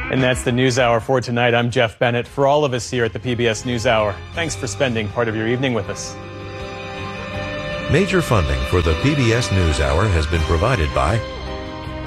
And that's the NewsHour for tonight. I'm Jeff Bennett. For all of us here at the PBS NewsHour, thanks for spending part of your evening with us. Major funding for the PBS NewsHour has been provided by